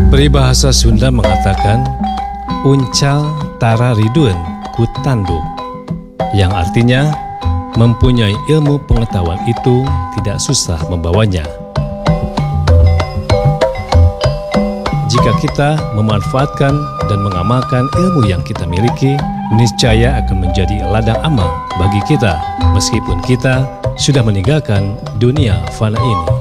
Peribahasa Sunda mengatakan uncal tara riduen kutandu, yang artinya mempunyai ilmu pengetahuan itu tidak susah membawanya. Jika kita memanfaatkan dan mengamalkan ilmu yang kita miliki, niscaya akan menjadi ladang amal bagi kita, meskipun kita sudah meninggalkan dunia fana ini.